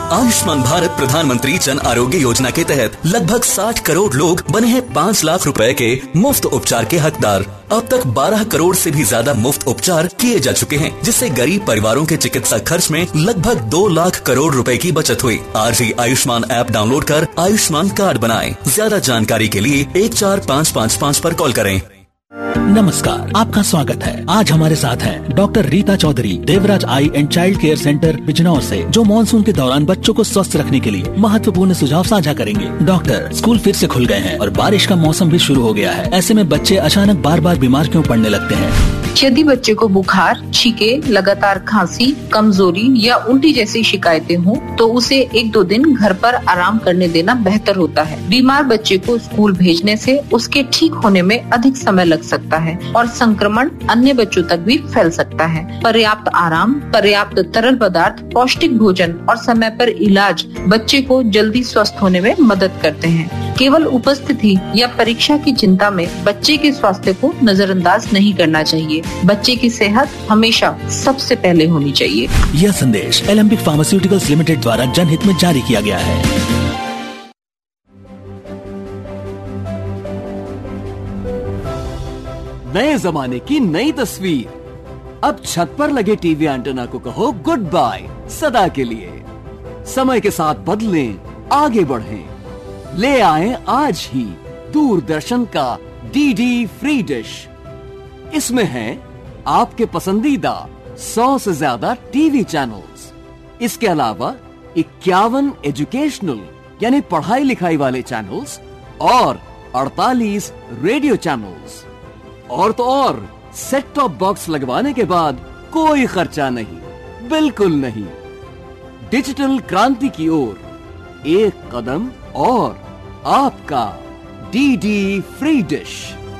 आयुष्मान भारत प्रधानमंत्री जन आरोग्य योजना के तहत लगभग 60 करोड़ लोग बने हैं 5 लाख रुपए के मुफ्त उपचार के हकदार। अब तक 12 करोड़ से भी ज्यादा मुफ्त उपचार किए जा चुके हैं, जिससे गरीब परिवारों के चिकित्सा खर्च में लगभग 2 लाख करोड़ रुपए की बचत हुई। आज ही आयुष्मान ऐप डाउनलोड कर आयुष्मान कार्ड बनाएं। ज्यादा जानकारी के लिए 14555 पर कॉल करें। नमस्कार, आपका स्वागत है। आज हमारे साथ हैं doctor Rita Chaudhary, Devraj I and child care centre Bijnor से, जो मानसून के दौरान बच्चों को स्वस्थ रखने के लिए महत्वपूर्ण सुझाव साझा करेंगे। डॉक्टर, स्कूल फिर से खुल गए हैं और बारिश का मौसम भी शुरू हो गया है। ऐसे में बच्चे अचानक बार बार बीमार क्यों पड़ने लगते हैं? यदि बच्चे को बुखार, छींके, लगातार खांसी, कमजोरी या उल्टी जैसी शिकायतें हों, तो उसे 1-2 दिन घर पर आराम करने देना बेहतर होता है। बीमार बच्चे को स्कूल भेजने से उसके ठीक होने में अधिक समय लग सकता है और संक्रमण अन्य बच्चों तक भी फैल सकता है। पर्याप्त आराम, पर्याप्त तरल पदार्थ, पौष्टिक भोजन और समय पर इलाज बच्चे को जल्दी स्वस्थ होने में मदद करते हैं। केवल उपस्थिति या परीक्षा की चिंता में बच्चे के स्वास्थ्य को नजरअंदाज नहीं करना चाहिए। बच्चे की सेहत हमेशा सबसे पहले होनी चाहिए। यह संदेश एलेम्बिक फार्मास्यूटिकल्स लिमिटेड द्वारा जनहित में जारी किया गया है। नए जमाने की नई तस्वीर। अब छत पर लगे टीवी एंटेना को कहो गुड बाय सदा के लिए। समय के साथ बदलें, आगे बढ़ें। ले आए आज ही दूरदर्शन का डीडी फ्री डिश। इसमें है आपके पसंदीदा 100 से ज्यादा टीवी चैनल्स। इसके अलावा 51 एजुकेशनल यानी पढ़ाई लिखाई वाले चैनल्स और 48 रेडियो चैनल्स। और तो और सेट टॉप बॉक्स लगवाने के बाद कोई खर्चा नहीं, बिल्कुल नहीं। डिजिटल क्रांति की ओर एक कदम और आपका डीडी फ्री डिश।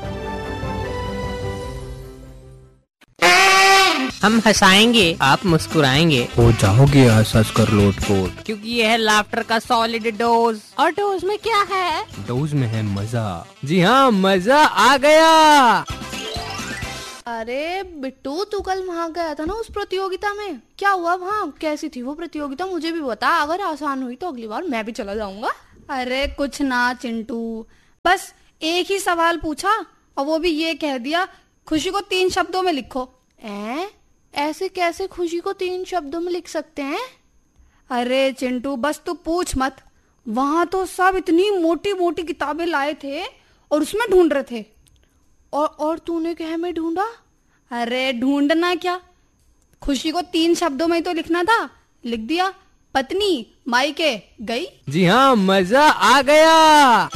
हम हंसाएंगे, आप मुस्कुराएंगे, हो जाओगे हंस हंस कर लोटपोट, क्योंकि यह है लाफ्टर का सॉलिड डोज। और डोज में क्या है? डोज में है मजा। जी हाँ, मजा आ गया। अरे बिट्टू, तू कल वहाँ गया था ना उस प्रतियोगिता में, क्या हुआ वहाँ? कैसी थी वो प्रतियोगिता? मुझे भी बता, अगर आसान हुई तो अगली बार मैं भी चला जाऊंगा। अरे कुछ ना चिंटू, बस एक ही सवाल पूछा और वो भी ये कह दिया खुशी को 3 शब्दों में लिखो। ऐसे कैसे खुशी को 3 शब्दों में लिख सकते हैं? अरे चिंटू, बस तू पूछ मत। वहां तो सब इतनी मोटी मोटी किताबें लाए थे और उसमें ढूंढ रहे थे। और तूने क्या में ढूंढा? अरे ढूंढना क्या, खुशी को 3 शब्दों में ही तो लिखना था। लिख दिया, पत्नी मायके गई। जी हाँ, मजा आ गया।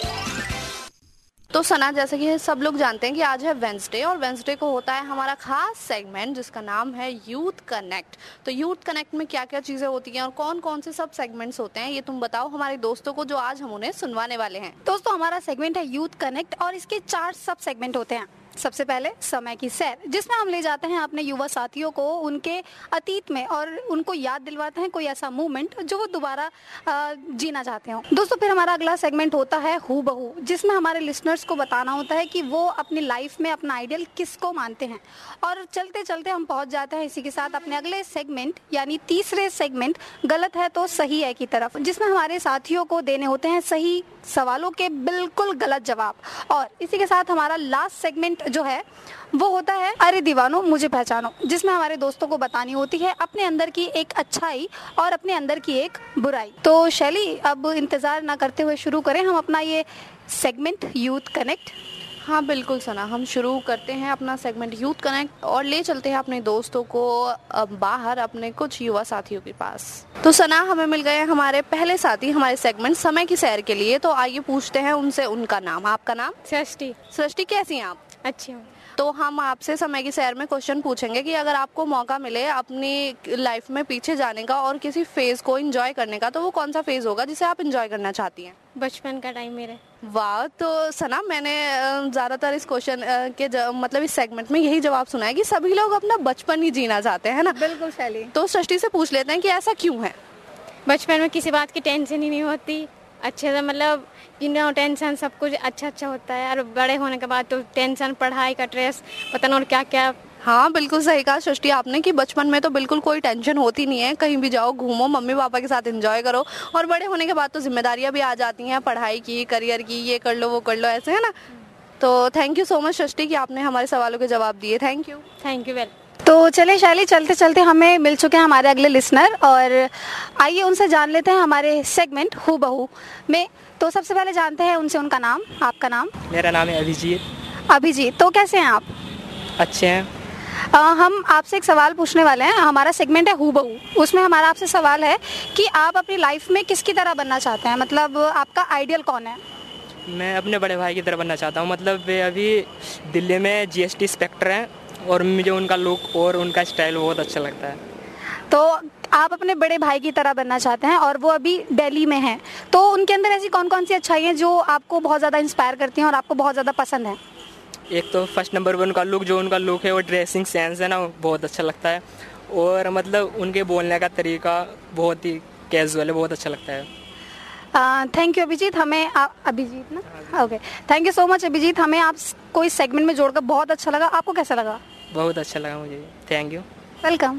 तो सना, जैसे कि सब लोग जानते हैं कि आज है वेंसडे और वेंसडे को होता है हमारा खास सेगमेंट जिसका नाम है यूथ कनेक्ट। तो यूथ कनेक्ट में क्या क्या चीजें होती हैं और कौन कौन से सब सेगमेंट्स होते हैं, ये तुम बताओ हमारे दोस्तों को जो आज हम उन्हें सुनवाने वाले हैं। दोस्तों, हमारा सेगमेंट है यूथ कनेक्ट और इसके 4 सब सेगमेंट होते हैं। सबसे पहले समय की सैर, जिसमें हम ले जाते हैं अपने युवा साथियों को उनके अतीत में और उनको याद दिलवाते हैं कोई ऐसा मूवमेंट जो वो दोबारा जीना चाहते हो। दोस्तों, फिर हमारा अगला सेगमेंट होता है हू बहू, जिसमें हमारे लिसनर्स को बताना होता है कि वो अपनी लाइफ में अपना आइडियल किसको मानते हैं। और चलते चलते हम पहुंच जाते हैं इसी के साथ अपने अगले सेगमेंट यानी तीसरे सेगमेंट गलत है तो सही है की तरफ, जिसमें हमारे साथियों को देने होते हैं सही सवालों के बिल्कुल गलत जवाब। और इसी के साथ हमारा लास्ट सेगमेंट जो है वो होता है अरे दीवानो मुझे पहचानो, जिसमें हमारे दोस्तों को बतानी होती है अपने अंदर की एक अच्छाई और अपने अंदर की एक बुराई। तो शैली, अब इंतजार ना करते हुए शुरू करें हम अपना ये सेगमेंट यूथ कनेक्ट। हाँ बिल्कुल सना, हम शुरू करते हैं अपना सेगमेंट यूथ कनेक्ट और ले चलते हैं अपने दोस्तों को बाहर अपने कुछ युवा साथियों के पास। तो सना, हमें मिल गए हमारे पहले साथी हमारे सेगमेंट समय की सैर के लिए। तो आइए पूछते हैं उनसे उनका नाम। आपका नाम? सृष्टि। सृष्टि, कैसी हैं आप? अच्छी हूँ। तो हम आपसे समय की सैर में क्वेश्चन पूछेंगे कि अगर आपको मौका मिले अपनी लाइफ में पीछे जाने का और किसी फेज को एंजॉय करने का, तो वो कौन सा फेज होगा जिसे आप एंजॉय करना चाहती हैं? बचपन का टाइम मेरे। वाह। तो सना, मैंने ज्यादातर इस क्वेश्चन के मतलब इस सेगमेंट में यही जवाब सुना है कि सभी लोग अपना बचपन ही जीना चाहते हैं ना। बिल्कुल शैली। तो सृष्टि से पूछ लेते हैं कि ऐसा क्यों है? बचपन में किसी बात की टेंशन ही नहीं होती, अच्छे से मतलब नो टेंशन, सब कुछ अच्छा अच्छा होता है। और बड़े होने के बाद तो टेंशन, पढ़ाई का स्ट्रेस, पता नहीं और क्या क्या हाँ बिल्कुल सही कहा सृष्टि आपने कि बचपन में तो बिल्कुल कोई टेंशन होती नहीं है, कहीं भी जाओ घूमो, मम्मी पापा के साथ एंजॉय करो। और बड़े होने के बाद तो जिम्मेदारियां भी आ जाती हैं, पढ़ाई की, करियर की, ये कर लो वो कर लो, ऐसे है ना। तो थैंक यू सो मच सृष्टि कि आपने हमारे सवालों के जवाब दिए। Thank you well. तो चलिए शैली, चलते चलते हमें मिल चुके हैं हमारे अगले लिसनर, और आइए उनसे जान लेते हैं हमारे सेगमेंट हू बहू में। तो सबसे पहले जानते हैं उनसे उनका नाम। आपका नाम? मेरा नाम है अभिजीत। अभिजीत, तो कैसे हैं आप? अच्छे हैं। हम आपसे एक सवाल पूछने वाले हैं। हमारा सेगमेंट है हू बहू, उसमें हमारा आपसे सवाल है कि आप अपनी लाइफ में किसकी तरह बनना चाहते हैं, मतलब आपका आइडियल कौन है? मैं अपने बड़े भाई की तरह बनना चाहता हूँ। मतलब वे अभी दिल्ली में GST इंस्पेक्टर हैं और मुझे उनका लुक और उनका स्टाइल बहुत अच्छा लगता है। तो आप अपने बड़े भाई की तरह बनना चाहते हैं और वो अभी दिल्ली में हैं, तो उनके अंदर ऐसी कौन कौन सी अच्छाई हैं जो आपको बहुत ज़्यादा इंस्पायर करती हैं और आपको बहुत ज़्यादा पसंद है? एक तो फर्स्ट नंबर पर उनका लुक, जो उनका लुक है वो ड्रेसिंग सेंस है ना, वो बहुत अच्छा लगता है। और मतलब उनके बोलने का तरीका बहुत ही कैजुअल है, बहुत अच्छा लगता है। Thank you Abhijit. हमें अभिजीत ना, okay, thank you so much Abhijit. हमें आप कोई सेगमेंट में जोड़कर बहुत अच्छा लगा। आपको कैसा लगा? बहुत अच्छा लगा मुझे। Thank you. वेलकम।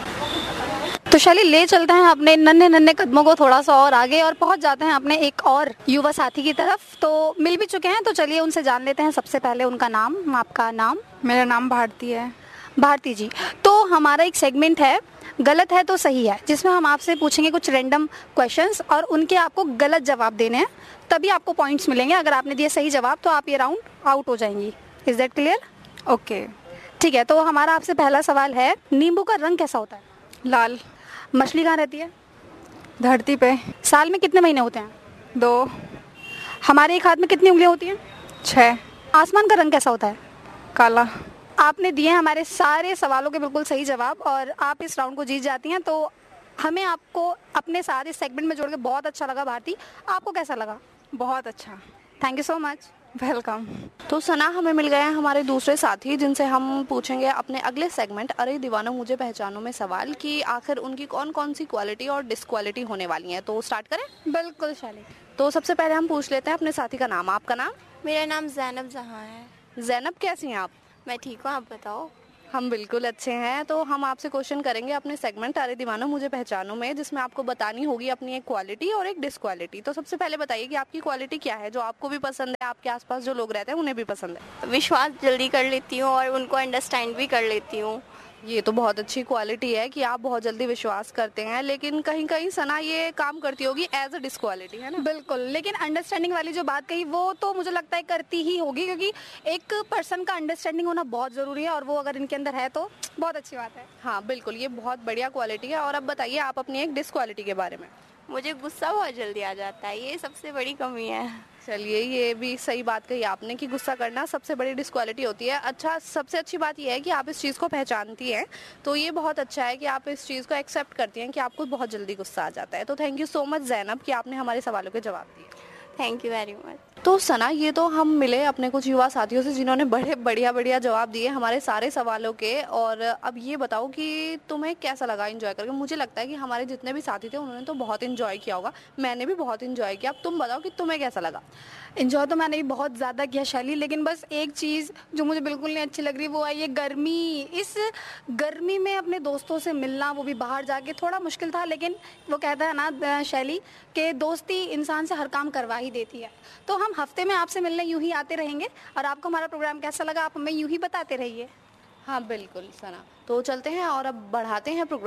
तो शैली, ले चलते हैं अपने नन्हे नन्हे कदमों को थोड़ा सा और आगे और पहुंच जाते हैं अपने एक और युवा साथी की तरफ। तो मिल भी चुके हैं, तो चलिए उनसे जान लेते हैं। सबसे पहले उनका नाम। आपका नाम? मेरा नाम भारती है। भारती जी, तो हमारा एक सेगमेंट है गलत है तो सही है, जिसमें हम आपसे पूछेंगे कुछ रैंडम क्वेश्चंस और उनके आपको गलत जवाब देने हैं, तभी आपको पॉइंट्स मिलेंगे। अगर आपने दिए सही जवाब तो आप ये राउंड आउट हो जाएंगी। Is that clear? ओके, ठीक है। तो हमारा आपसे पहला सवाल है, नींबू का रंग कैसा होता है? लाल। मछली कहाँ रहती है? धरती पे। साल में कितने महीने होते हैं? 2। हमारे एक हाथ में कितनी उंगलियां होती हैं? 6। आसमान का रंग कैसा होता है? काला। आपने दिए हमारे सारे सवालों के बिल्कुल सही जवाब और आप इस राउंड को जीत जाती हैं। तो हमें आपको अपने साथ इस सेगमेंट में जोड़ के बहुत अच्छा लगा। भारती, आपको कैसा लगा? बहुत अच्छा। Thank you so much. Welcome. तो सना, हमें मिल गए हैं हमारे दूसरे साथी जिनसे हम पूछेंगे अपने अगले सेगमेंट अरे दीवाना मुझे पहचानो में सवाल कि आखिर उनकी कौन कौन सी क्वालिटी और डिसक्वालिटी होने वाली है। तो स्टार्ट करें? बिल्कुल शैली। तो सबसे पहले हम पूछ लेते हैं अपने साथी का नाम। आपका नाम? मेरा नाम ज़ैनब जहाँ है। ज़ैनब, कैसी हैं आप? मैं ठीक हूँ, आप बताओ। हम बिल्कुल अच्छे हैं। तो हम आपसे क्वेश्चन करेंगे अपने सेगमेंट अरे दीवाना मुझे पहचानो में, जिसमें आपको बतानी होगी अपनी एक क्वालिटी और एक डिसक्वालिटी। तो सबसे पहले बताइए कि आपकी क्वालिटी क्या है, जो आपको भी पसंद है, आपके आसपास जो लोग रहते हैं उन्हें भी पसंद है। विश्वास जल्दी कर लेती हूँ और उनको अंडरस्टैंड भी कर लेती हूँ। ये तो बहुत अच्छी क्वालिटी है कि आप बहुत जल्दी विश्वास करते हैं, लेकिन कहीं कहीं सना ये काम करती होगी एज अ डिसक्वालिटी, है ना? बिल्कुल, लेकिन अंडरस्टैंडिंग वाली जो बात कही वो तो मुझे लगता है करती ही होगी, क्योंकि एक पर्सन का अंडरस्टैंडिंग होना बहुत जरूरी है और वो अगर इनके अंदर है तो बहुत अच्छी बात है। हाँ बिल्कुल, ये बहुत बढ़िया क्वालिटी है। और अब बताइए आप अपनी एक डिसक्वालिटी के बारे में। मुझे गुस्सा बहुत जल्दी आ जाता है, ये सबसे बड़ी कमी है। चलिए, ये भी सही बात कही आपने कि गुस्सा करना सबसे बड़ी डिसक्वालिटी होती है। अच्छा, सबसे अच्छी बात यह है कि आप इस चीज़ को पहचानती हैं, तो ये बहुत अच्छा है कि आप इस चीज़ को एक्सेप्ट करती हैं कि आपको बहुत जल्दी गुस्सा आ जाता है। तो thank you so much Zainab कि आपने हमारे सवालों के जवाब दिए। Thank you very much. तो सना, ये तो हम मिले अपने कुछ युवा साथियों से जिन्होंने बड़े बढ़िया जवाब दिए हमारे सारे सवालों के। और अब ये बताओ कि तुम्हें कैसा लगा एंजॉय करके? मुझे लगता है कि हमारे जितने भी साथी थे उन्होंने तो बहुत एंजॉय किया होगा, मैंने भी बहुत एंजॉय किया। अब तुम बताओ कि तुम्हें कैसा लगा? एंजॉय तो मैंने भी बहुत ज़्यादा किया शैली, लेकिन बस एक चीज़ जो मुझे बिल्कुल नहीं अच्छी लग रही वो है ये गर्मी। इस गर्मी में अपने दोस्तों से मिलना, वो भी बाहर जाके, थोड़ा मुश्किल था। लेकिन वो कहता है ना शैली कि दोस्ती इंसान से हर काम करवा ही देती है। तो हम हफ्ते में आपसे मिलने यूं ही आते रहेंगे और आपको हमारा प्रोग्राम कैसा लगा आप हमें यूं ही बताते रहिए। हाँ बिल्कुल सना, तो चलते हैं और अब बढ़ाते हैं प्रोग्राम।